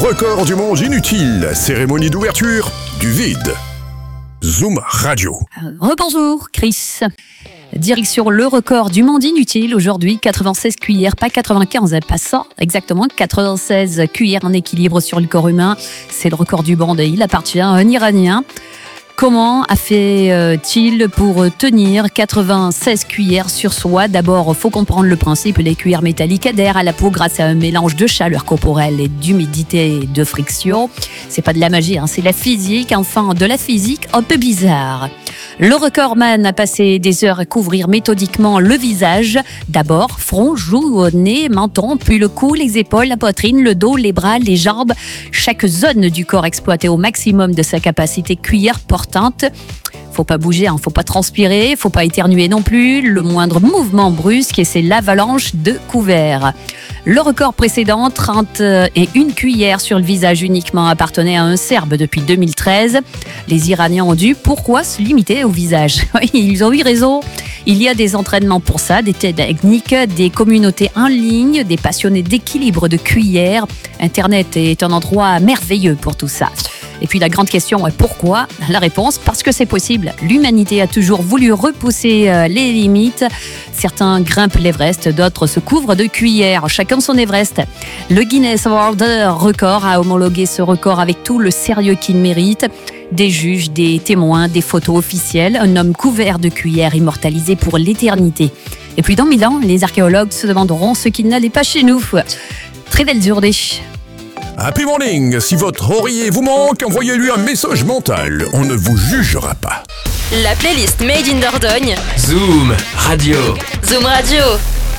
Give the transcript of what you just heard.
record du monde inutile, cérémonie d'ouverture du vide. Zoom Radio. Rebonjour Chris. Direction le record du monde inutile aujourd'hui, 96 cuillères, pas 95, pas ça, exactement 96 cuillères en équilibre sur le corps humain. C'est le record du monde et il appartient à un Iranien. Comment a fait-il pour tenir 96 cuillères sur soi? D'abord, il faut comprendre le principe. Les cuillères métalliques adhèrent à la peau grâce à un mélange de chaleur corporelle et d'humidité et de friction. C'est pas de la magie, c'est la physique. Enfin, de la physique un peu bizarre. Le recordman a passé des heures à couvrir méthodiquement le visage. D'abord, front, joues, nez, menton, puis le cou, les épaules, la poitrine, le dos, les bras, les jambes. Chaque zone du corps exploitée au maximum de sa capacité cuillère portante. Faut pas bouger, faut pas transpirer, faut pas éternuer non plus. Le moindre mouvement brusque et c'est l'avalanche de couverts. Le record précédent, 31 cuillères sur le visage uniquement, appartenait à un Serbe depuis 2013. Les Iraniens ont dû, pourquoi se limiter au visage? Ils ont eu raison. Il y a des entraînements pour ça, des techniques, des communautés en ligne, des passionnés d'équilibre de cuillères. Internet est un endroit merveilleux pour tout ça. Et puis la grande question est pourquoi? La réponse, parce que c'est possible. L'humanité a toujours voulu repousser les limites. Certains grimpent l'Everest, d'autres se couvrent de cuillères. Chacun son Everest. Le Guinness World Record a homologué ce record avec tout le sérieux qu'il mérite. Des juges, des témoins, des photos officielles. Un homme couvert de cuillères immortalisé pour l'éternité. Et puis dans 1000 ans, les archéologues se demanderont ce qui n'allait pas chez nous. Très belle journée. Happy morning. Si votre oreiller vous manque, envoyez-lui un message mental. On ne vous jugera pas. La playlist Made in Dordogne. Zoom Radio. Zoom Radio.